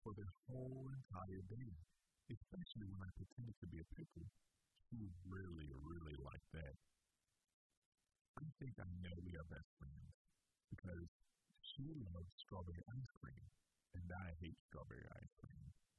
for the whole entire day, especially when I pretended to be a pickle. She would really like that. I think I know we are best friends because she loves strawberry ice cream, and I hate strawberry ice cream.